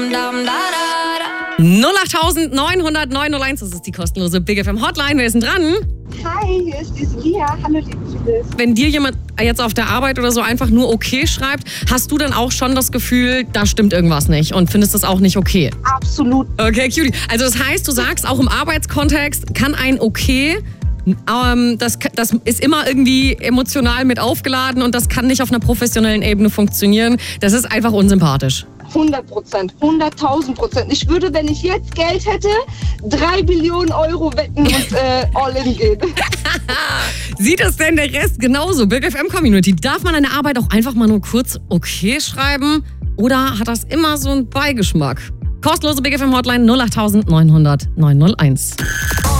08900 das ist die kostenlose Big FM Hotline. Wer ist denn dran? Hi, hier ist die Sophia. Hallo, liebe Judith. Wenn dir jemand jetzt auf der Arbeit oder so einfach nur okay schreibt, hast du dann auch schon das Gefühl, da stimmt irgendwas nicht und findest das auch nicht okay? Absolut. Okay, cutie. Also das heißt, du sagst, auch im Arbeitskontext kann ein okay, das ist immer irgendwie emotional mit aufgeladen und das kann nicht auf einer professionellen Ebene funktionieren. Das ist einfach unsympathisch. 100%, 100.000%. Ich würde, wenn ich jetzt Geld hätte, 3 Billionen Euro wetten und all in gehen. Sieht es denn der Rest genauso? Big FM Community, darf man eine Arbeit auch einfach mal nur kurz okay schreiben? Oder hat das immer so einen Beigeschmack? Kostenlose Big FM Hotline 08900 901.